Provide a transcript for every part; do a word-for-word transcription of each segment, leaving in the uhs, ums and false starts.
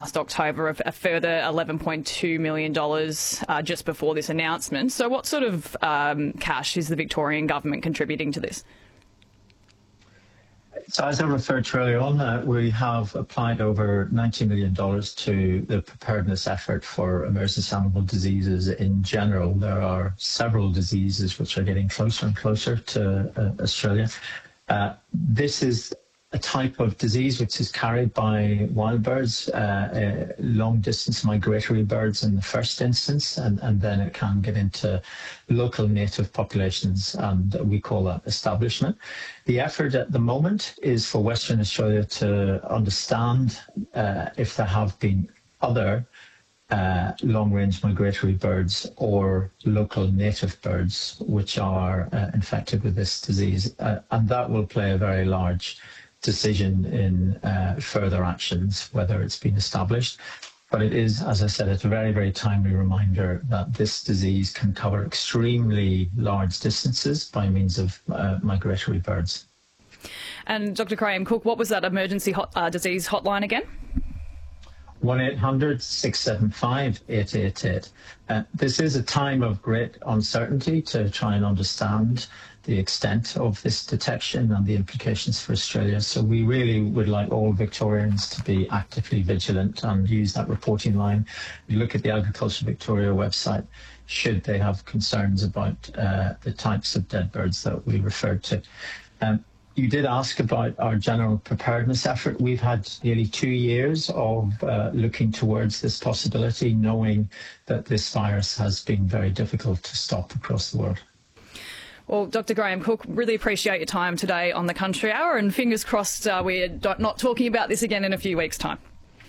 last October, a further eleven point two million dollars uh, just before this announcement. So what sort of um, cash is the Victorian government contributing to this? So as I referred to earlier on, uh, we have applied over ninety million dollars to the preparedness effort for emergency animal diseases in general. There are several diseases which are getting closer and closer to uh, Australia. Uh, this is a type of disease which is carried by wild birds, uh, uh, long-distance migratory birds in the first instance, and, and then it can get into local native populations, and we call that establishment. The effort at the moment is for Western Australia to understand uh, if there have been other uh, long-range migratory birds or local native birds which are uh, infected with this disease, uh, and that will play a very large decision in uh, further actions, whether it's been established. But it is, as I said, it's a very, very timely reminder that this disease can cover extremely large distances by means of uh, migratory birds. And Doctor Graham Cook, what was that emergency hot, uh, disease hotline again? one eight hundred, six seven five, eight eight eight. Uh, this is a time of great uncertainty to try and understand the extent of this detection and the implications for Australia. So we really would like all Victorians to be actively vigilant and use that reporting line. You look at the Agriculture Victoria website, should they have concerns about uh, the types of dead birds that we referred to. Um, You did ask about our general preparedness effort. We've had nearly two years of uh, looking towards this possibility, knowing that this virus has been very difficult to stop across the world. Well, Doctor Graham Cook, really appreciate your time today on the Country Hour, and fingers crossed uh, we're not talking about this again in a few weeks' time.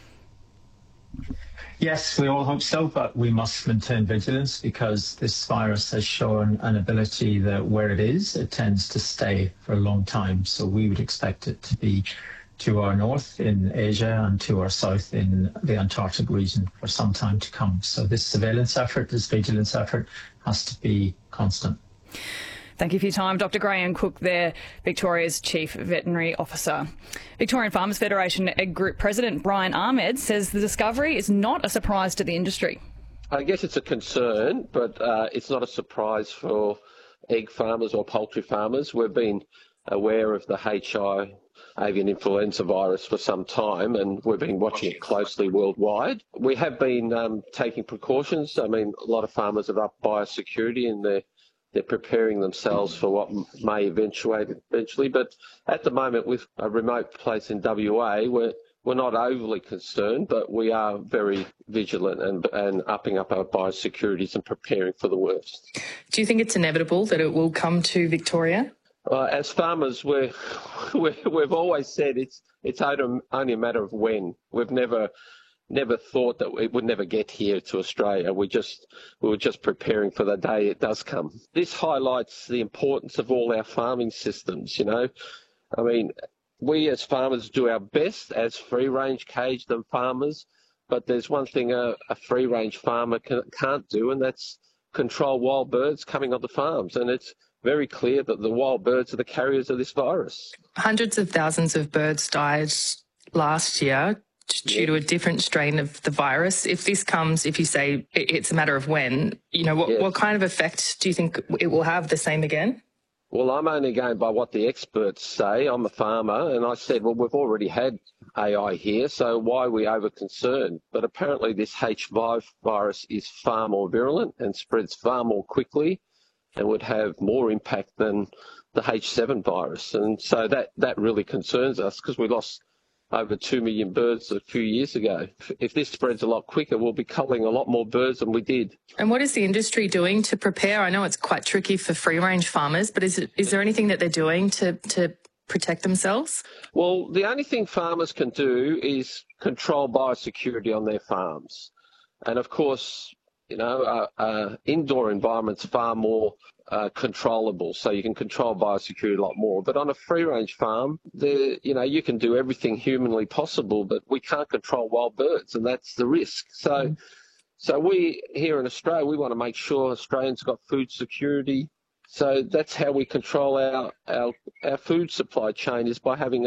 Yes, we all hope so, but we must maintain vigilance because this virus has shown an ability that where it is, it tends to stay for a long time. So we would expect it to be to our north in Asia and to our south in the Antarctic region for some time to come. So this surveillance effort, this vigilance effort has to be constant. Thank you for your time, Doctor Graham Cook there, Victoria's Chief Veterinary Officer. Victorian Farmers Federation Egg Group President Brian Ahmed says the discovery is not a surprise to the industry. I guess it's a concern, but uh, it's not a surprise for egg farmers or poultry farmers. We've been aware of the H I, avian influenza virus, for some time, and we've been watching it closely worldwide. We have been um, taking precautions. I mean, a lot of farmers have upped biosecurity in their They're preparing themselves for what may eventuate eventually. But at the moment, with a remote place in W A, we're, we're not overly concerned, but we are very vigilant and, and upping up our biosecurities and preparing for the worst. Do you think it's inevitable that it will come to Victoria? Uh, as farmers, we're, we're, we've always said it's, it's only a matter of when. We've never... never thought that it would never get here to Australia. We just we were just preparing for the day it does come. This highlights the importance of all our farming systems, you know. I mean, we as farmers do our best as free-range caged and farmers, but there's one thing a, a free-range farmer can, can't do, and that's control wild birds coming on the farms. And it's very clear that the wild birds are the carriers of this virus. Hundreds of thousands of birds died last year due to a different strain of the virus. If this comes, if you say it's a matter of when, you know, what, yes. what kind of effect do you think it will have the same again? Well, I'm only going by what the experts say. I'm a farmer, and I said, well, we've already had A I here, so why are we over concerned? But apparently this H five virus is far more virulent and spreads far more quickly and would have more impact than the H seven virus. And so that, that really concerns us because we lost over two million birds a few years ago. If this spreads a lot quicker, we'll be culling a lot more birds than we did. And what is the industry doing to prepare? I know it's quite tricky for free-range farmers, but is it, is there anything that they're doing to, to protect themselves? Well, the only thing farmers can do is control biosecurity on their farms. And of course, you know, uh, uh, indoor environment's far more uh, controllable, so you can control biosecurity a lot more. But on a free-range farm, the, you know, you can do everything humanly possible, but we can't control wild birds, and that's the risk. So, mm. so we here in Australia, we want to make sure Australians got food security. So that's how we control our, our, our food supply chain, is by having a con-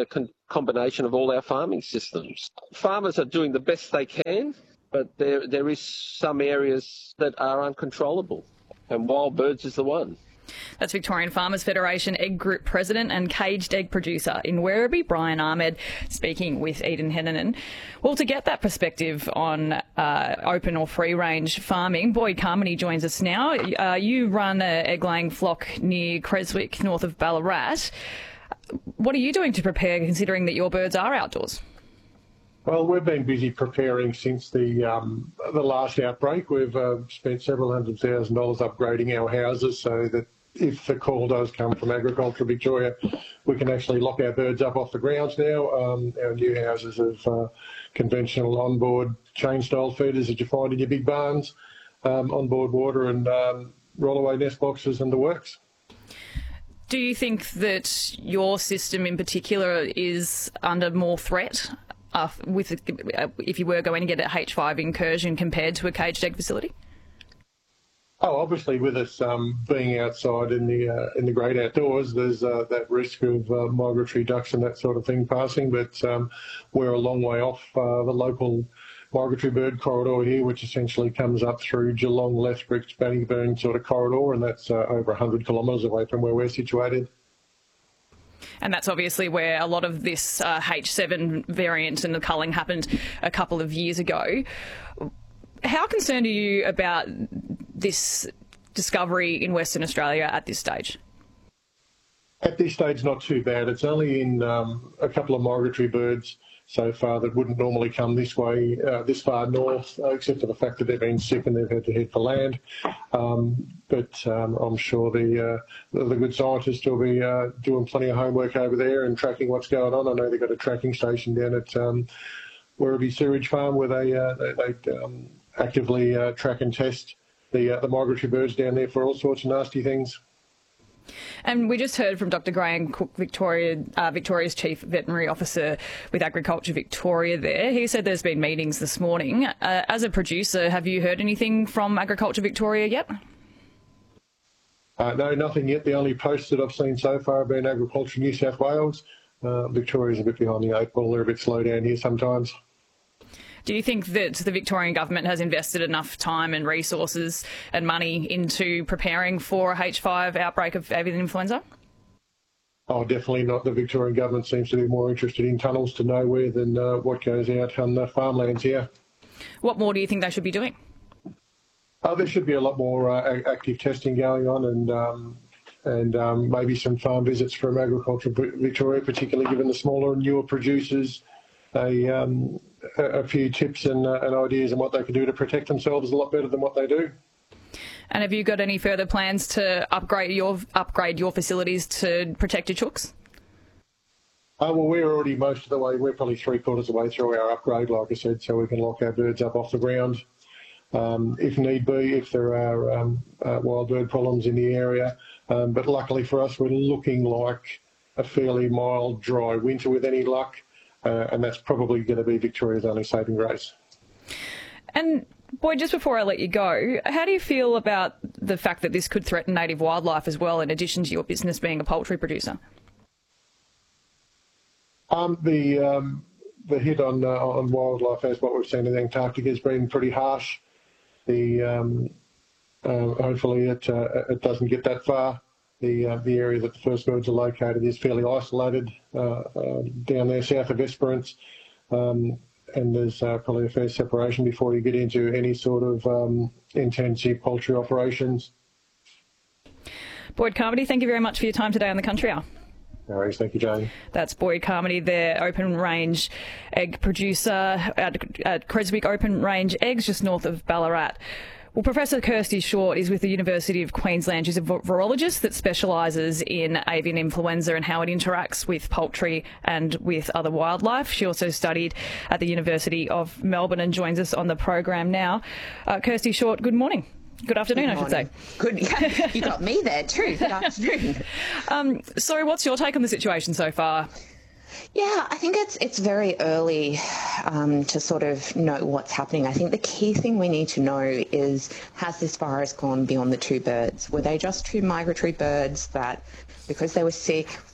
combination of all our farming systems. Farmers are doing the best they can, but there there is some areas that are uncontrollable, and wild birds is the one. That's Victorian Farmers Federation Egg Group President and caged egg producer in Werribee, Brian Ahmed, speaking with Eden Hennanen. Well, to get that perspective on uh, open or free-range farming, Boyd Carmody joins us now. Uh, you run an egg-laying flock near Creswick, north of Ballarat. What are you doing to prepare, considering that your birds are outdoors? Well, we've been busy preparing since the um, the last outbreak. We've uh, spent several hundred thousand dollars upgrading our houses so that if the call does come from Agriculture Victoria, we can actually lock our birds up off the grounds now. Um, our new houses have uh, conventional onboard chain-style feeders that you find in your big barns, um, onboard water and um, roll-away nest boxes and the works. Do you think that your system in particular is under more threat uh, with uh, if you were going to get a H five incursion compared to a caged egg facility? Oh, obviously, with us um, being outside in the uh, in the great outdoors, there's uh, that risk of uh, migratory ducks and that sort of thing passing. But um, we're a long way off uh, the local migratory bird corridor here, which essentially comes up through Geelong, Lethbridge, Bannockburn sort of corridor, and that's uh, over one hundred kilometres away from where we're situated. And that's obviously where a lot of this uh, H seven variant and the culling happened a couple of years ago. How concerned are you about this discovery in Western Australia at this stage? At this stage, not too bad. It's only in um, a couple of migratory birds so far that wouldn't normally come this way, uh, this far north, uh, except for the fact that they've been sick and they've had to head for land. Um, but um, I'm sure the, uh, the the good scientists will be uh, doing plenty of homework over there and tracking what's going on. I know they've got a tracking station down at um, Werribee Sewerage Farm where they uh, they, they um, actively uh, track and test the uh, the migratory birds down there for all sorts of nasty things. And we just heard from Doctor Graham Cook, Victoria, uh, Victoria's Chief Veterinary Officer with Agriculture Victoria there. He said there's been meetings this morning. Uh, as a producer, have you heard anything from Agriculture Victoria yet? Uh, no, nothing yet. The only posts that I've seen so far have been Agriculture New South Wales. Uh, Victoria's a bit behind the eight ball. They're a bit slow down here sometimes. Do you think that the Victorian government has invested enough time and resources and money into preparing for a H five outbreak of avian influenza? Oh, definitely not. The Victorian government seems to be more interested in tunnels to nowhere than uh, what goes out on the farmlands here. What more do you think they should be doing? Oh, there should be a lot more uh, active testing going on and um, and um, maybe some farm visits from Agriculture Victoria, particularly given the smaller and newer producers a, um, a few tips and, uh, and ideas on what they can do to protect themselves a lot better than what they do. And have you got any further plans to upgrade your upgrade your facilities to protect your chooks? Uh, well, we're already most of the way. We're probably three quarters of the way through our upgrade, like I said, so we can lock our birds up off the ground um, if need be, if there are um, uh, wild bird problems in the area. Um, but luckily for us, we're looking like a fairly mild, dry winter with any luck. Uh, and that's probably going to be Victoria's only saving grace. And, Boyd, just before I let you go, how do you feel about the fact that this could threaten native wildlife as well, in addition to your business being a poultry producer? Um, the um, the hit on uh, on wildlife, as what we've seen in Antarctica, has been pretty harsh. The um, uh, hopefully it uh, it doesn't get that far. The uh, the area that the first birds are located is fairly isolated uh, uh, down there south of Esperance, um, and there's uh, probably a fair separation before you get into any sort of um, intensive poultry operations. Boyd Carmody, thank you very much for your time today on the Country Hour. No worries, thank you, Jane. That's Boyd Carmody, their open range egg producer at, at Creswick Open Range Eggs, just north of Ballarat. Well, Professor Kirsty Short is with the University of Queensland. She's a virologist that specialises in avian influenza and how it interacts with poultry and with other wildlife. She also studied at the University of Melbourne and joins us on the program now. Uh, Kirsty Short, good morning. Good afternoon, good I should say. Good. Yeah, you got me there too. Good afternoon. um, so what's your take on the situation so far? Yeah, I think it's it's very early um, to sort of know what's happening. I think the key thing we need to know is, has this virus gone beyond the two birds? Were they just two migratory birds that, because they were sick,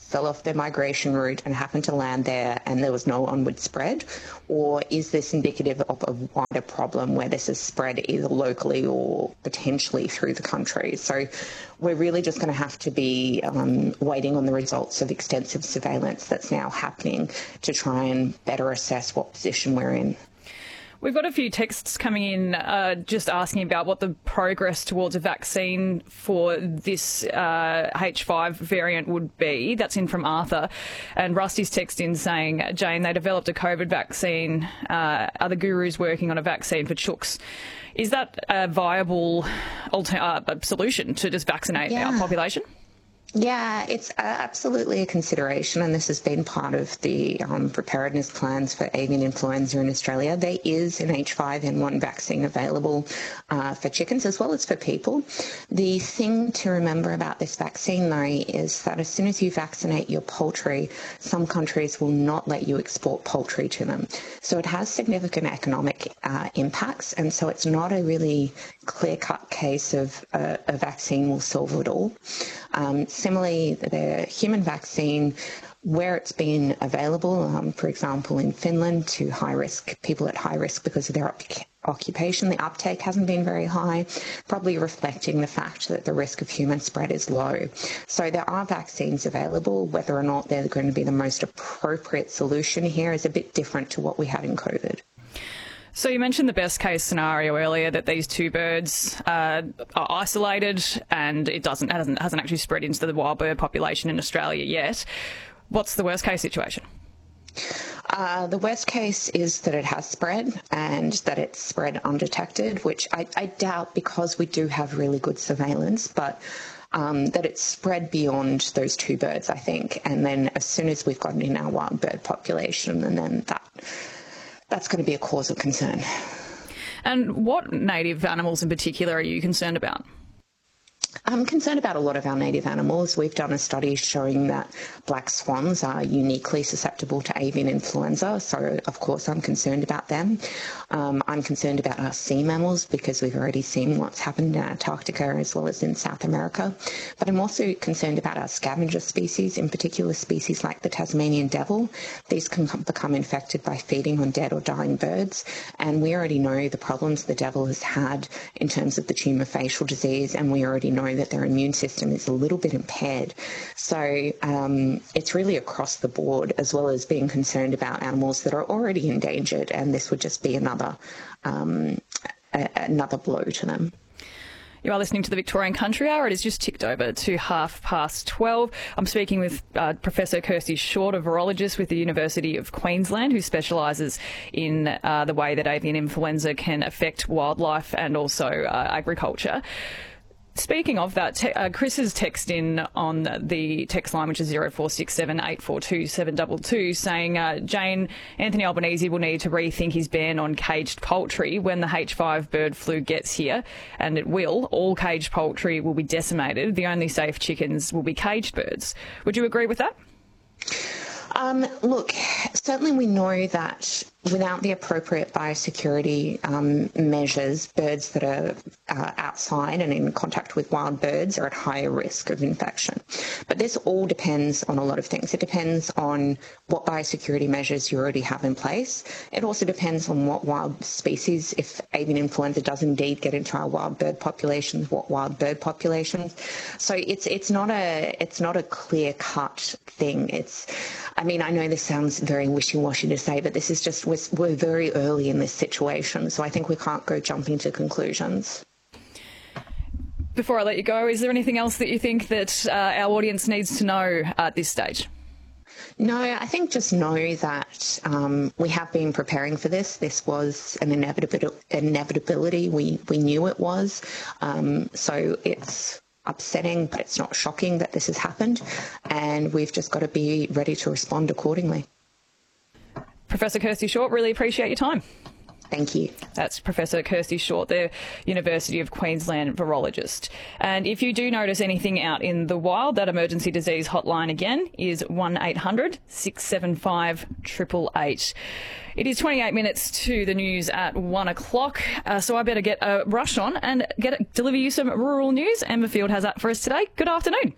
fell off their migration route and happened to land there and there was no onward spread? Or is this indicative of a wider problem where this is spread either locally or potentially through the country? So we're really just going to have to be um, waiting on the results of extensive surveillance that's now happening to try and better assess what position we're in. We've got a few texts coming in uh, just asking about what the progress towards a vaccine for this uh, H five variant would be. That's in from Arthur. And Rusty's text in saying, Jane, they developed a COVID vaccine. Uh, are the gurus working on a vaccine for chooks? Is that a viable alter- uh, solution to just vaccinate yeah. our population? Yeah, it's absolutely a consideration, and this has been part of the um, preparedness plans for avian influenza in Australia. There is an H five N one vaccine available uh, for chickens as well as for people. The thing to remember about this vaccine, though, is that as soon as you vaccinate your poultry, some countries will not let you export poultry to them. So it has significant economic uh, impacts, and so it's not a really clear-cut case of uh, a vaccine will solve it all. Um, similarly, the human vaccine, where it's been available, um, for example, in Finland to high-risk people at high risk because of their op- occupation, the uptake hasn't been very high, probably reflecting the fact that the risk of human spread is low. So there are vaccines available. Whether or not they're going to be the most appropriate solution here is a bit different to what we had in COVID. So you mentioned the best case scenario earlier, that these two birds uh, are isolated and it doesn't hasn't, hasn't actually spread into the wild bird population in Australia yet. What's the worst case situation? Uh, the worst case is that it has spread and that it's spread undetected, which I, I doubt because we do have really good surveillance, but um, that it's spread beyond those two birds, I think. And then as soon as we've gotten in our wild bird population, and then that... that's going to be a cause of concern. And what native animals in particular are you concerned about? I'm concerned about a lot of our native animals. We've done a study showing that black swans are uniquely susceptible to avian influenza, so of course I'm concerned about them. Um, I'm concerned about our sea mammals because we've already seen what's happened in Antarctica as well as in South America. But I'm also concerned about our scavenger species, in particular species like the Tasmanian devil. These can become infected by feeding on dead or dying birds, and we already know the problems the devil has had in terms of the tumour facial disease, and we already know that their immune system is a little bit impaired. So um, it's really across the board, as well as being concerned about animals that are already endangered, and this would just be another um, a- another blow to them. You are listening to the Victorian Country Hour. It has just ticked over to half past twelve. I'm speaking with uh, Professor Kirsty Short, a virologist with the University of Queensland, who specialises in uh, the way that avian influenza can affect wildlife and also uh, agriculture. Speaking of that, te- uh, Chris has texted in on the text line, which is zero four six seven eight four two seven two two, saying, uh, Jane, Anthony Albanese will need to rethink his ban on caged poultry when the H five bird flu gets here, and it will. All caged poultry will be decimated. The only safe chickens will be caged birds. Would you agree with that? Um, look, certainly we know that without the appropriate biosecurity um, measures, birds that are uh, outside and in contact with wild birds are at higher risk of infection. But this all depends on a lot of things. It depends on what biosecurity measures you already have in place. It also depends on what wild species, if avian influenza does indeed get into our wild bird populations, what wild bird populations. So it's it's not a it's not a clear-cut thing. It's I mean, I know this sounds very wishy-washy to say, but this is just, we're, we're very early in this situation, so I think we can't go jumping to conclusions. Before I let you go, is there anything else that you think that uh, our audience needs to know at this stage? No, I think just know that um, we have been preparing for this. This was an inevitability. inevitability. We, we knew it was. Um, so it's upsetting, but it's not shocking that this has happened, and we've just got to be ready to respond accordingly. Professor Kirsty Short, really appreciate your time. Thank you. That's Professor Kirsty Short, the University of Queensland virologist. And if you do notice anything out in the wild, that emergency disease hotline again is one eight hundred six seven five eight eight eight. It is twenty-eight minutes to the news at one o'clock, uh, so I better get a rush on and get deliver you some rural news. Emma Field has that for us today. Good afternoon.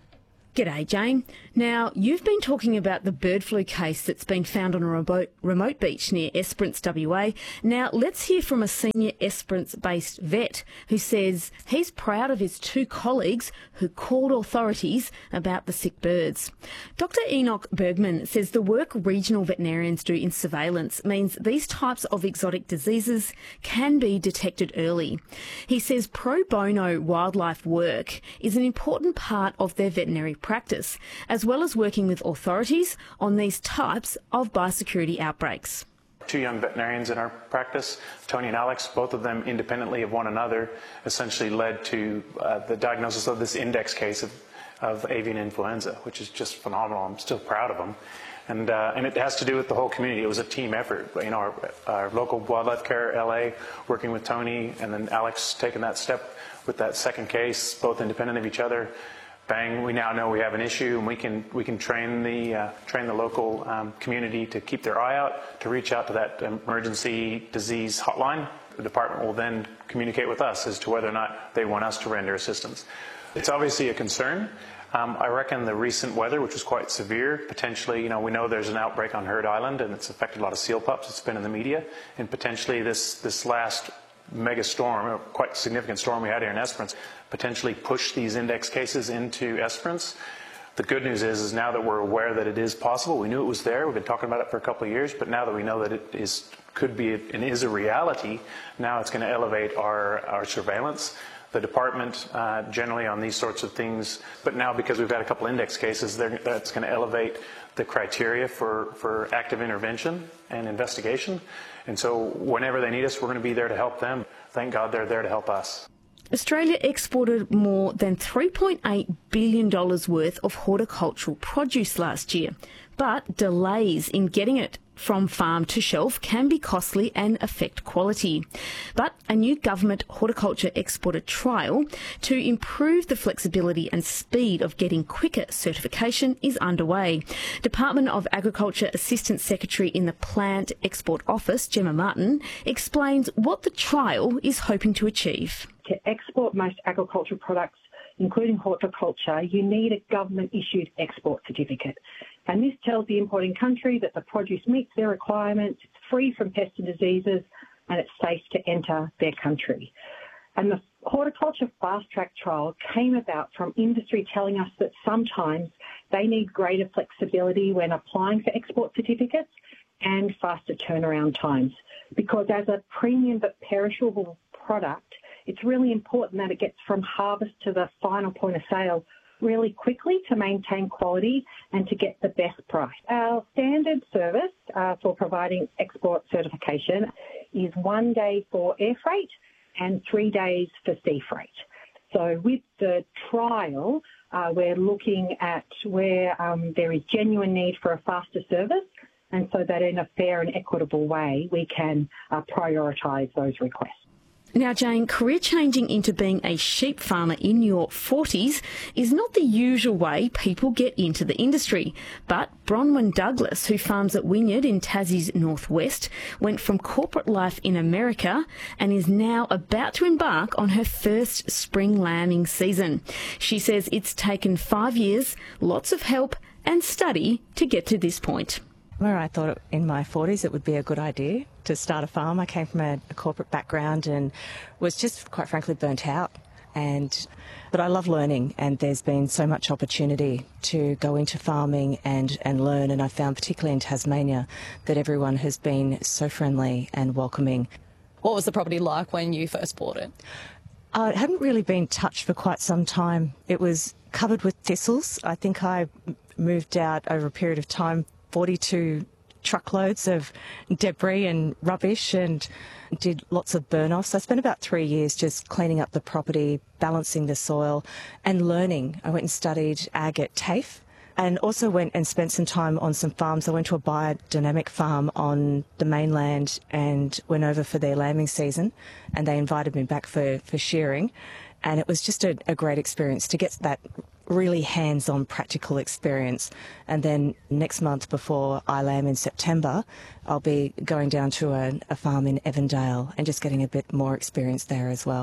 G'day, Jane. Now, you've been talking about the bird flu case that's been found on a remote, remote beach near Esperance, W A. Now, let's hear from a senior Esperance-based vet who says he's proud of his two colleagues who called authorities about the sick birds. Doctor Enoch Bergman says the work regional veterinarians do in surveillance means these types of exotic diseases can be detected early. He says pro bono wildlife work is an important part of their veterinary practice, as well as working with authorities on these types of biosecurity outbreaks. Two young veterinarians in our practice, Tony and Alex, both of them independently of one another, essentially led to uh, the diagnosis of this index case of, of avian influenza, which is just phenomenal. I'm still proud of them. And, uh, and it has to do with the whole community. It was a team effort. You know, our, our local wildlife care, L A, working with Tony, and then Alex taking that step with that second case, both independent of each other. Bang, we now know we have an issue, and we can we can train the uh, train the local um, community to keep their eye out, to reach out to that emergency disease hotline. The department will then communicate with us as to whether or not they want us to render assistance. It's obviously a concern. Um, I reckon the recent weather, which was quite severe, potentially, you know, we know there's an outbreak on Heard Island, and it's affected a lot of seal pups. It's been in the media, and potentially this this last mega storm, a quite significant storm we had here in Esperance, potentially push these index cases into Esperance. The good news is, is now that we're aware that it is possible, we knew it was there, we've been talking about it for a couple of years, but now that we know that it is could be and is a reality, now it's going to elevate our, our surveillance. The department uh, generally on these sorts of things, but now because we've had a couple index cases, that's going to elevate the criteria for, for active intervention and investigation. And so whenever they need us, we're going to be there to help them. Thank God they're there to help us. Australia exported more than three point eight billion dollars worth of horticultural produce last year, but delays in getting it from farm to shelf can be costly and affect quality. But a new government horticulture exporter trial to improve the flexibility and speed of getting quicker certification is underway. Department of Agriculture Assistant Secretary in the Plant Export Office, Gemma Martin, explains what the trial is hoping to achieve. To export most agricultural products, including horticulture, you need a government-issued export certificate. And this tells the importing country that the produce meets their requirements, it's free from pests and diseases, and it's safe to enter their country. And the horticulture fast-track trial came about from industry telling us that sometimes they need greater flexibility when applying for export certificates and faster turnaround times. Because as a premium but perishable product, it's really important that it gets from harvest to the final point of sale really quickly to maintain quality and to get the best price. Our standard service uh, for providing export certification is one day for air freight and three days for sea freight. So with the trial, uh, we're looking at where um, there is genuine need for a faster service, and so that in a fair and equitable way we can uh, prioritise those requests. Now, Jane, career changing into being a sheep farmer in your forties is not the usual way people get into the industry. But Bronwyn Douglas, who farms at Wynyard in Tassie's northwest, went from corporate life in America and is now about to embark on her first spring lambing season. She says it's taken five years, lots of help and study to get to this point. Where I thought in my forties it would be a good idea to start a farm. I came from a, a corporate background and was just, quite frankly, burnt out. And but I love learning, and there's been so much opportunity to go into farming and, and learn. And I found, particularly in Tasmania, that everyone has been so friendly and welcoming. What was the property like when you first bought it? Uh, it hadn't really been touched for quite some time. It was covered with thistles. I think I moved out over a period of time forty-two truckloads of debris and rubbish and did lots of burn-offs. I spent about three years just cleaning up the property, balancing the soil and learning. I went and studied ag at TAFE and also went and spent some time on some farms. I went to a biodynamic farm on the mainland and went over for their lambing season, and they invited me back for, for shearing. And it was just a, a great experience to get that really hands-on practical experience. And then next month, before I lamb in September, I'll be going down to a, a farm in Evandale and just getting a bit more experience there as well.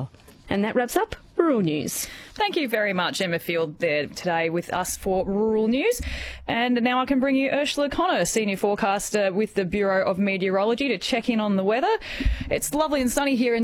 And that wraps up Rural News. Thank you very much, Emma Field, there today with us for Rural News. And now I can bring you Ursula Connor, senior forecaster with the Bureau of Meteorology, to check in on the weather. It's lovely and sunny here in